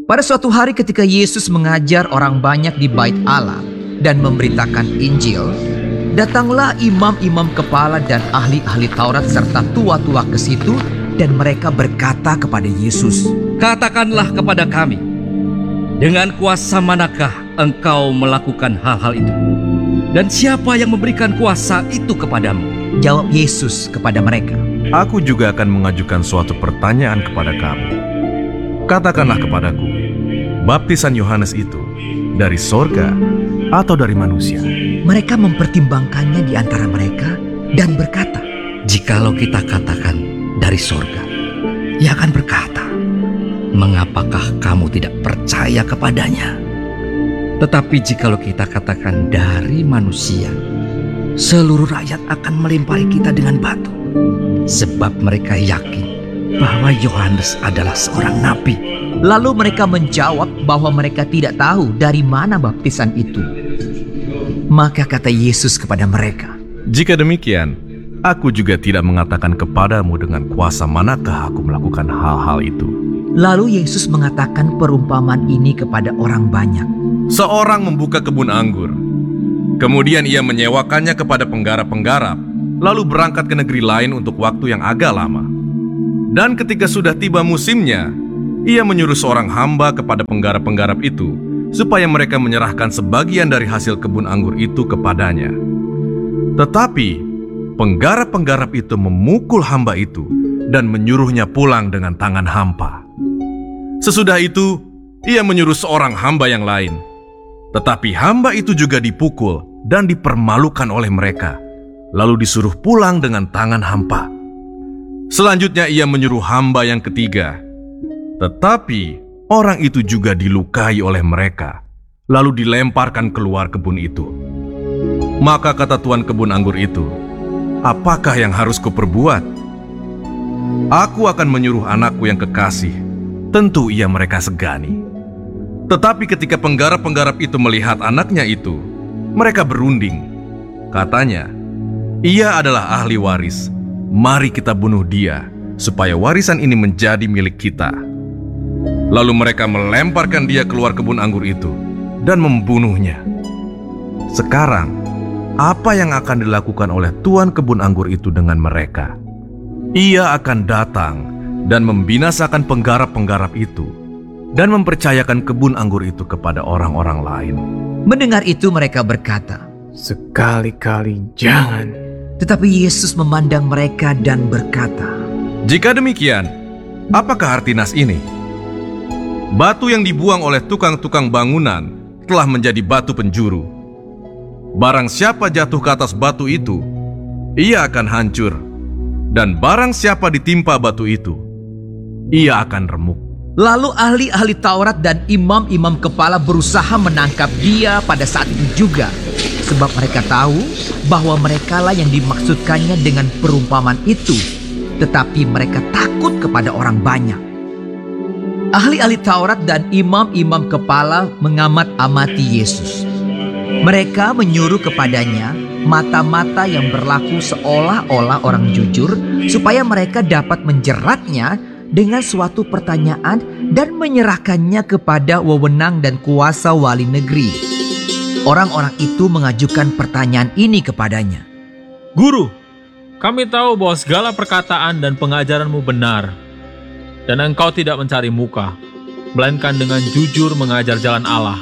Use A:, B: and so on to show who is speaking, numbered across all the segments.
A: Pada suatu hari ketika Yesus mengajar orang banyak di bait Allah dan memberitakan Injil, datanglah imam-imam kepala dan ahli-ahli Taurat serta tua-tua ke situ, dan mereka berkata kepada Yesus,
B: "Katakanlah kepada kami, dengan kuasa manakah engkau melakukan hal-hal itu? Dan siapa yang memberikan kuasa itu kepadamu?"
A: Jawab Yesus kepada mereka,
C: "Aku juga akan mengajukan suatu pertanyaan kepada kamu. Katakanlah kepadaku, baptisan Yohanes itu dari sorga atau dari manusia?"
A: Mereka mempertimbangkannya di antara mereka dan berkata,
B: "Jikalau kita katakan dari sorga, ia akan berkata, mengapakah kamu tidak percaya kepadanya? Tetapi jikalau kita katakan dari manusia, seluruh rakyat akan melempari kita dengan batu, sebab mereka yakin bahwa Yohanes adalah seorang nabi."
A: Lalu mereka menjawab bahwa mereka tidak tahu dari mana baptisan itu. Maka kata Yesus kepada mereka,
C: "Jika demikian, aku juga tidak mengatakan kepadamu dengan kuasa manakah aku melakukan hal-hal itu."
A: Lalu Yesus mengatakan perumpamaan ini kepada orang banyak.
C: Seorang membuka kebun anggur. Kemudian ia menyewakannya kepada penggarap-penggarap, lalu berangkat ke negeri lain untuk waktu yang agak lama. Dan ketika sudah tiba musimnya, ia menyuruh seorang hamba kepada penggarap-penggarap itu, supaya mereka menyerahkan sebagian dari hasil kebun anggur itu kepadanya. Tetapi penggarap-penggarap itu memukul hamba itu dan menyuruhnya pulang dengan tangan hampa. Sesudah itu, ia menyuruh seorang hamba yang lain. Tetapi hamba itu juga dipukul dan dipermalukan oleh mereka, lalu disuruh pulang dengan tangan hampa. Selanjutnya ia menyuruh hamba yang ketiga. Tetapi orang itu juga dilukai oleh mereka, lalu dilemparkan keluar kebun itu. Maka kata tuan kebun anggur itu, "Apakah yang harus kuperbuat? Aku akan menyuruh anakku yang kekasih." Tentu ia mereka segani. Tetapi ketika penggarap-penggarap itu melihat anaknya itu, mereka berunding. Katanya, "Ia adalah ahli waris. Mari kita bunuh dia, supaya warisan ini menjadi milik kita." Lalu mereka melemparkan dia keluar kebun anggur itu dan membunuhnya. Sekarang, apa yang akan dilakukan oleh tuan kebun anggur itu dengan mereka? Ia akan datang dan membinasakan penggarap-penggarap itu dan mempercayakan kebun anggur itu kepada orang-orang lain.
A: Mendengar itu mereka berkata,
D: "Sekali-kali jangan."
A: Tetapi Yesus memandang mereka dan berkata,
C: "Jika demikian, apakah arti nas ini? Batu yang dibuang oleh tukang-tukang bangunan telah menjadi batu penjuru. Barang siapa jatuh ke atas batu itu, ia akan hancur. Dan barang siapa ditimpa batu itu, ia akan remuk."
A: Lalu ahli-ahli Taurat dan imam-imam kepala berusaha menangkap dia pada saat itu juga, sebab mereka tahu bahwa merekalah yang dimaksudkannya dengan perumpamaan itu, tetapi mereka takut kepada orang banyak. Ahli-ahli Taurat dan imam-imam kepala mengamat-amati Yesus. Mereka menyuruh kepadanya mata-mata yang berlaku seolah-olah orang jujur, supaya mereka dapat menjeratnya dengan suatu pertanyaan dan menyerahkannya kepada wewenang dan kuasa wali negeri. Orang-orang itu mengajukan pertanyaan ini kepadanya.
E: "Guru, kami tahu bahwa segala perkataan dan pengajaranmu benar, dan engkau tidak mencari muka, melainkan dengan jujur mengajar jalan Allah.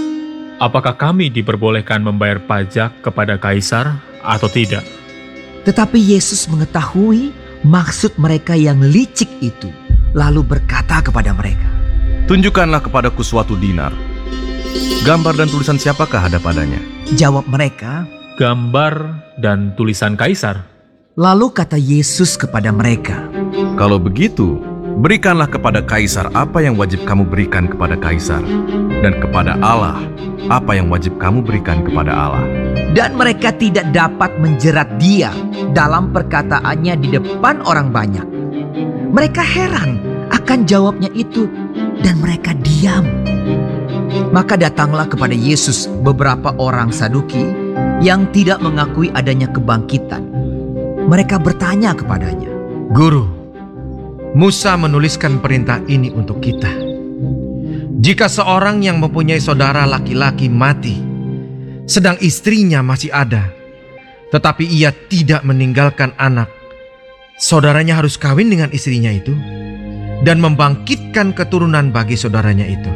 E: Apakah kami diperbolehkan membayar pajak kepada Kaisar atau tidak?"
A: Tetapi Yesus mengetahui maksud mereka yang licik itu, lalu berkata kepada mereka,
C: "Tunjukkanlah kepadaku suatu dinar. Gambar dan tulisan siapakah ada padanya?"
A: Jawab mereka,
E: "Gambar dan tulisan Kaisar."
A: Lalu kata Yesus kepada mereka,
C: "Kalau begitu, berikanlah kepada Kaisar apa yang wajib kamu berikan kepada Kaisar, dan kepada Allah apa yang wajib kamu berikan kepada Allah."
A: Dan mereka tidak dapat menjerat dia dalam perkataannya di depan orang banyak. Mereka heran akan jawabnya itu, dan mereka diam. Maka datanglah kepada Yesus beberapa orang Saduki yang tidak mengakui adanya kebangkitan. Mereka bertanya kepadanya,
F: "Guru, Musa menuliskan perintah ini untuk kita. Jika seorang yang mempunyai saudara laki-laki mati, sedang istrinya masih ada, tetapi ia tidak meninggalkan anak, saudaranya harus kawin dengan istrinya itu dan membangkitkan keturunan bagi saudaranya itu.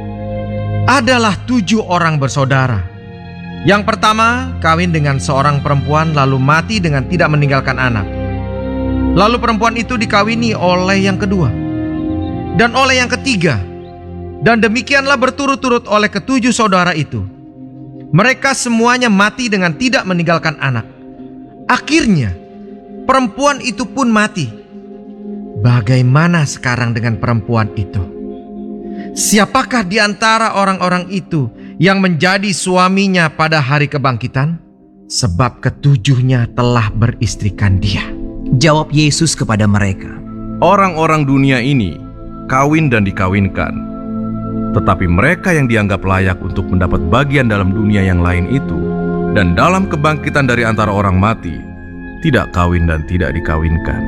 F: Adalah 7 orang bersaudara. Yang pertama kawin dengan seorang perempuan lalu mati dengan tidak meninggalkan anak. Lalu perempuan itu dikawini oleh yang kedua dan oleh yang ketiga, dan demikianlah berturut-turut oleh ke-7 saudara itu. Mereka semuanya mati dengan tidak meninggalkan anak. Akhirnya perempuan itu pun mati. Bagaimana sekarang dengan perempuan itu? Siapakah di antara orang-orang itu yang menjadi suaminya pada hari kebangkitan? Sebab ke-7-nya telah beristrikan dia.
A: Jawab Yesus kepada mereka,
C: Orang-orang dunia ini kawin dan dikawinkan, tetapi mereka yang dianggap layak untuk mendapat bagian dalam dunia yang lain itu dan dalam kebangkitan dari antara orang mati, tidak kawin dan tidak dikawinkan.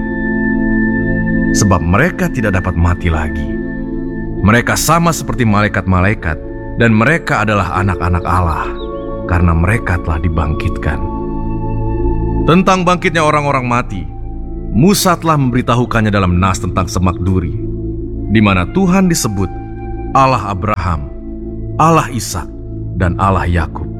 C: Sebab mereka tidak dapat mati lagi. Mereka sama seperti malaikat-malaikat, dan mereka adalah anak-anak Allah, karena mereka telah dibangkitkan. Tentang bangkitnya orang-orang mati, Musa telah memberitahukannya dalam nas tentang semak duri, di mana Tuhan disebut Allah Abraham, Allah Ishak, dan Allah Yakub.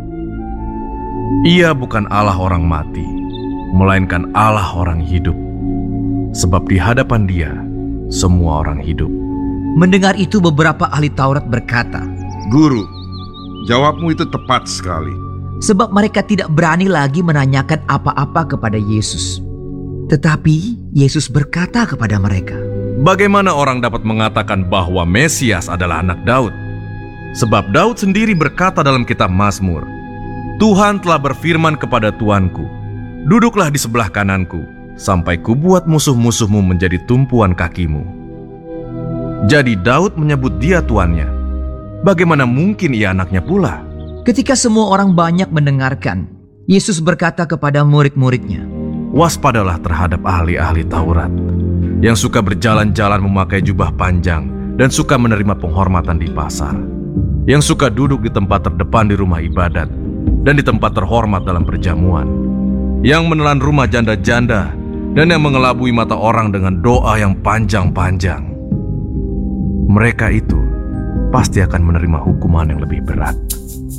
C: Ia bukan Allah orang mati, melainkan Allah orang hidup. Sebab di hadapan Dia, semua orang hidup.
A: Mendengar itu beberapa ahli Taurat berkata,
G: Guru, jawabmu itu tepat sekali.
A: sebab mereka tidak berani lagi menanyakan apa-apa kepada Yesus. Tetapi Yesus berkata kepada mereka,
C: Bagaimana orang dapat mengatakan bahwa Mesias adalah anak Daud? Sebab Daud sendiri berkata dalam kitab Mazmur, Tuhan telah berfirman kepada Tuanku, duduklah di sebelah kananku, sampai kubuat musuh-musuhmu menjadi tumpuan kakimu. Jadi Daud menyebut dia tuannya. Bagaimana mungkin ia anaknya pula?
A: ketika semua orang banyak mendengarkan, Yesus berkata kepada murid-muridnya,
C: Waspadalah terhadap ahli-ahli Taurat, yang suka berjalan-jalan memakai jubah panjang dan suka menerima penghormatan di pasar, yang suka duduk di tempat terdepan di rumah ibadat dan di tempat terhormat dalam perjamuan, yang menelan rumah janda-janda dan yang mengelabui mata orang dengan doa yang panjang-panjang. Mereka itu pasti akan menerima hukuman yang lebih berat.